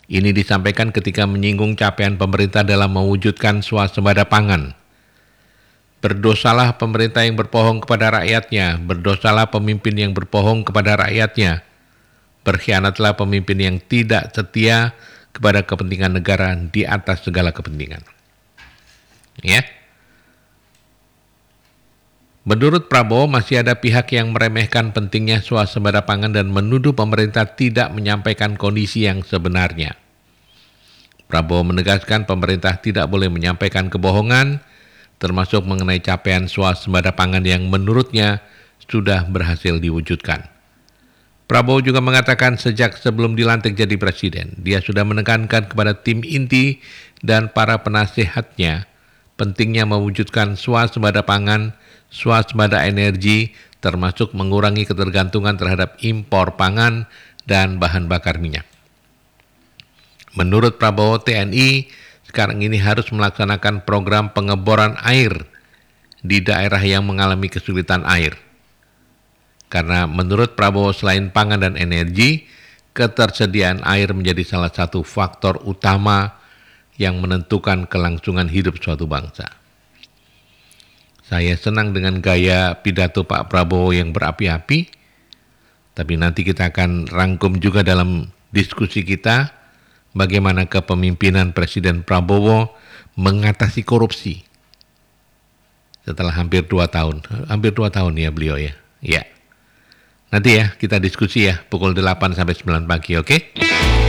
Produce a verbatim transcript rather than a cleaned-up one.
Ini disampaikan ketika menyinggung capaian pemerintah dalam mewujudkan swasembada pangan. Berdosalah pemerintah yang berbohong kepada rakyatnya, berdosalah pemimpin yang berbohong kepada rakyatnya, berkhianatlah pemimpin yang tidak setia kepada kepentingan negara di atas segala kepentingan. Ya. Menurut Prabowo, masih ada pihak yang meremehkan pentingnya swasembada pangan dan menuduh pemerintah tidak menyampaikan kondisi yang sebenarnya. Prabowo menegaskan pemerintah tidak boleh menyampaikan kebohongan, termasuk mengenai capaian swasembada pangan yang menurutnya sudah berhasil diwujudkan. Prabowo juga mengatakan sejak sebelum dilantik jadi presiden, dia sudah menekankan kepada tim inti dan para penasehatnya pentingnya mewujudkan swasembada pangan, swasembada energi, termasuk mengurangi ketergantungan terhadap impor pangan dan bahan bakar minyak. Menurut Prabowo, T N I sekarang ini harus melaksanakan program pengeboran air di daerah yang mengalami kesulitan air. Karena menurut Prabowo, selain pangan dan energi, ketersediaan air menjadi salah satu faktor utama yang menentukan kelangsungan hidup suatu bangsa. Saya senang dengan gaya pidato Pak Prabowo yang berapi-api, tapi nanti kita akan rangkum juga dalam diskusi kita bagaimana kepemimpinan Presiden Prabowo mengatasi korupsi setelah hampir dua tahun. Hampir dua tahun ya beliau ya. Ya. Nanti ya kita diskusi ya pukul delapan sampai sembilan pagi, oke? Okay?